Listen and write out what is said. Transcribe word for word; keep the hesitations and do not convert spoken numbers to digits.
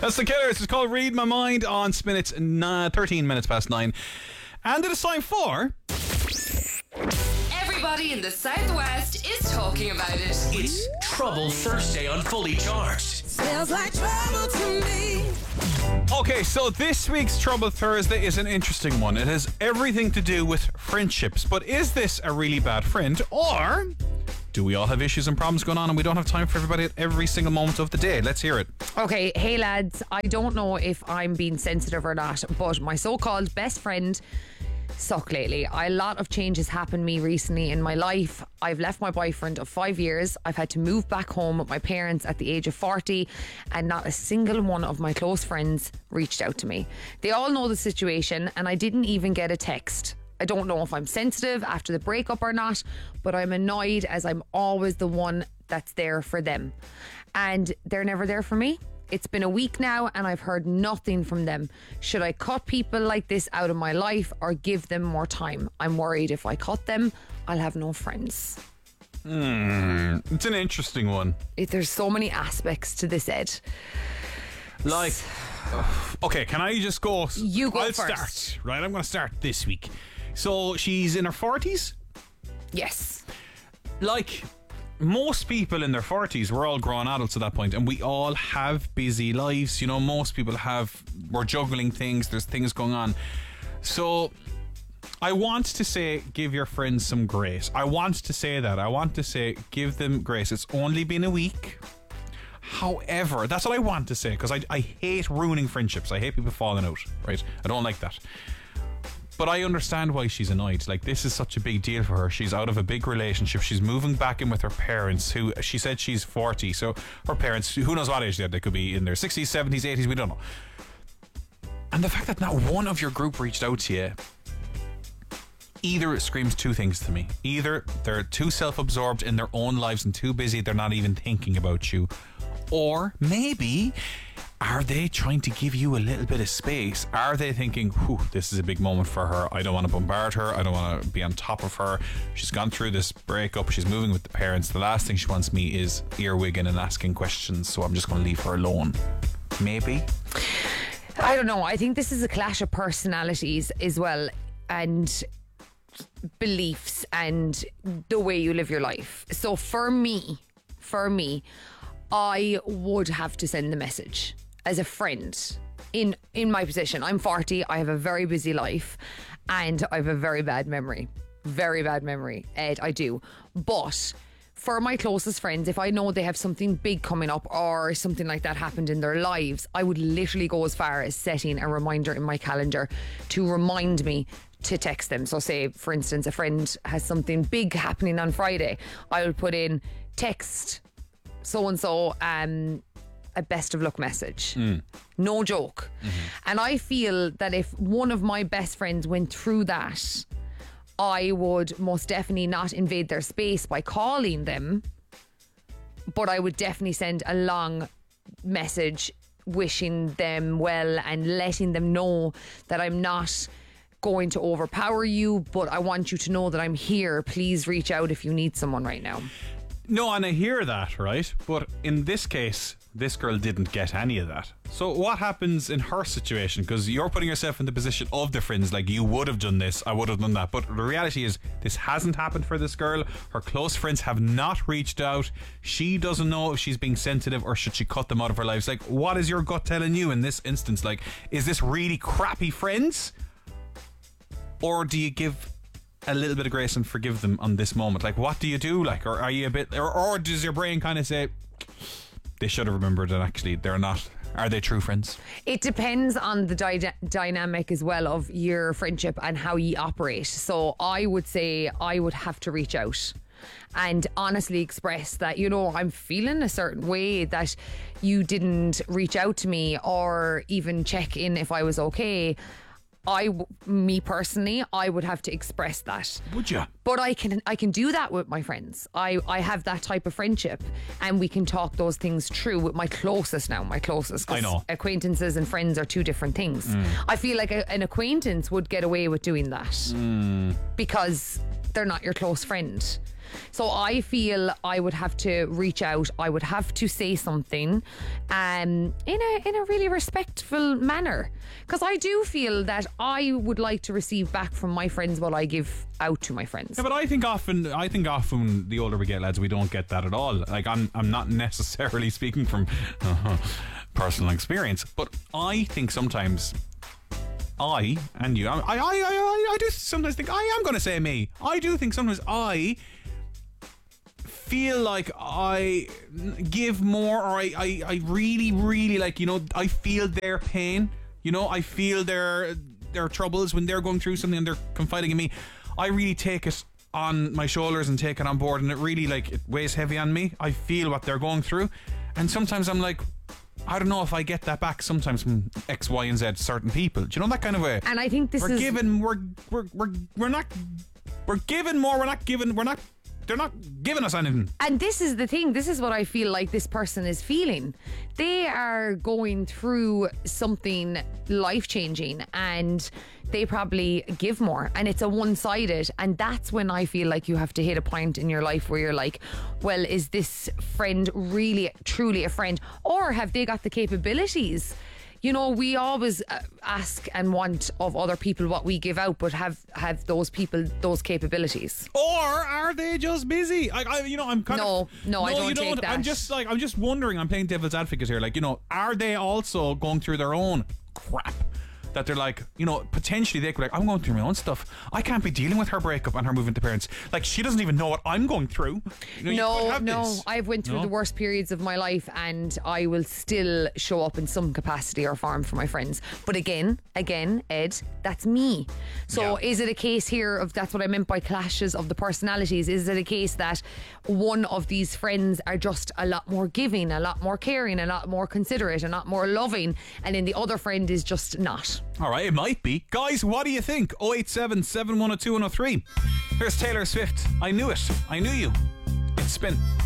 That's the Killers. It's called Read My Mind on Spin. It's uh, thirteen minutes past nine. And it is time for... Everybody in the Southwest is talking about it. It's Trouble Thursday on Fully Charged. Smells like trouble to me. Okay, so this week's Trouble Thursday is an interesting one. It has everything to do with friendships. But is this a really bad friend? Or do we all have issues and problems going on and we don't have time for everybody at every single moment of the day? Let's hear it. Okay, hey lads, I don't know if I'm being sensitive or not, but my so-called best friend suck lately. A lot of change has happened to me recently in my life. I've left my boyfriend of five years. I've had to move back home with my parents at the age of forty, and not a single one of my close friends reached out to me. They all know the situation, and I didn't even get a text. I don't know if I'm sensitive after the breakup or not, but I'm annoyed as I'm always the one that's there for them. And they're never there for me. It's been a week now and I've heard nothing from them. Should I cut people like this out of my life or give them more time? I'm worried if I cut them, I'll have no friends. Hmm, it's an interesting one. It, there's so many aspects to this, Ed. Like, okay, can I just go? You go I'll first. start, right? I'm going to start this week. So she's in her forties? Yes. Like, most people in their forties, we're all grown adults at that point, and we all have busy lives. You know, most people have, we're juggling things, there's things going on. So I want to say give your friends some grace. I want to say that. I want to say give them grace. It's only been a week. However, that's what I want to say, because I, I hate ruining friendships. I hate people falling out, right? I don't like that. But I understand why she's annoyed. Like, this is such a big deal for her. She's out of a big relationship. She's moving back in with her parents, who she said she's forty. So her parents, who knows what age they are, they could be in their sixties, seventies, eighties, we don't know. And the fact that not one of your group reached out to you, either it screams two things to me. Either they're too self-absorbed in their own lives and too busy they're not even thinking about you. Or maybe, are they trying to give you a little bit of space? Are they thinking, whew, this is a big moment for her. I don't want to bombard her. I don't want to be on top of her. She's gone through this breakup. She's moving with the parents. The last thing she wants me is earwigging and asking questions, so I'm just going to leave her alone. Maybe. I don't know. I think this is a clash of personalities as well, and beliefs and the way you live your life. So for me, for me, I would have to send the message as a friend. In in my position, I'm forty, I have a very busy life, and I have a very bad memory. Very bad memory, Ed, I do. But for my closest friends, if I know they have something big coming up or something like that happened in their lives, I would literally go as far as setting a reminder in my calendar to remind me to text them. So say, for instance, a friend has something big happening on Friday, I would put in text so-and-so um, a best of luck message. Mm. No joke. Mm-hmm. And I feel that if one of my best friends went through that, I would most definitely not invade their space by calling them, but I would definitely send a long message wishing them well and letting them know that I'm not going to overpower you, but I want you to know that I'm here. Please reach out if you need someone right now. No, and I hear that, right? But in this case, this girl didn't get any of that. So what happens in her situation? Because you're putting yourself in the position of the friends, like, you would have done this, I would have done that. But the reality is, this hasn't happened for this girl. Her close friends have not reached out. She doesn't know if she's being sensitive or should she cut them out of her lives. Like, what is your gut telling you in this instance? Like, is this really crappy friends? Or do you give a little bit of grace and forgive them on this moment? Like, what do you do? Like, or are you a bit, or, or does your brain kind of say, they should have remembered and actually they're not? Are they true friends? It depends on the dy- dynamic as well of your friendship and how you operate. So I would say I would have to reach out and honestly express that, you know, I'm feeling a certain way, that you didn't reach out to me or even check in if I was okay. I, me personally, I would have to express that. Would you? But I can, I can do that with my friends. I, I have that type of friendship, and we can talk those things through with my closest now. My closest. I know. Acquaintances and friends are two different things. Mm. I feel like a, an acquaintance would get away with doing that mm. because they're not your close friend. So I feel I would have to reach out. I would have to say something, um, in a in a really respectful manner, because I do feel that I would like to receive back from my friends what I give out to my friends. Yeah, but I think often, I think often the older we get, lads, we don't get that at all. Like I'm, I'm not necessarily speaking from uh, personal experience, but I think sometimes I and you, I, I, I, I, I do sometimes think I am going to say me. I do think sometimes I feel like I give more, or I, I, I really, really like, you know, I feel their pain. You know, I feel their their troubles when they're going through something and they're confiding in me. I really take it on my shoulders and take it on board, and it really, like, it weighs heavy on me. I feel what they're going through, and sometimes I'm like, I don't know if I get that back sometimes from X, Y, and Z certain people. Do you know, that kind of way? And I think this we're is giving, we're we're we're we're not we're giving more. We're not giving. We're not. They're not giving us anything. And this is the thing. This is what I feel like this person is feeling. They are going through something life-changing, and they probably give more, and it's a one-sided. And that's when I feel like you have to hit a point in your life where you're like, well, is this friend really truly a friend, or have they got the capabilities? You know, we always uh, ask and want of other people what we give out, but have have those people those capabilities? Or are they just busy? I, I you know, I'm kind No, of no, I don't you take that. I'm just like, I'm just wondering. I'm playing devil's advocate here. Like, you know, are they also going through their own crap? That they're like, you know, potentially they could be like, I'm going through my own stuff. I can't be dealing with her breakup and her moving to parents. Like, she doesn't even know what I'm going through. You know, you No, could have no. this. I've went through No? the worst periods of my life, and I will still show up in some capacity or form for my friends. But again, again, Ed, that's me. So Yeah. is it a case here of, that's what I meant by clashes of the personalities? Is it a case that one of these friends are just a lot more giving, a lot more caring, a lot more considerate, a lot more loving, and then the other friend is just not? All right, it might be. Guys, what do you think? oh eight seven, seven one oh two, one oh three. Here's Taylor Swift. I knew it. I knew you. It's Spin.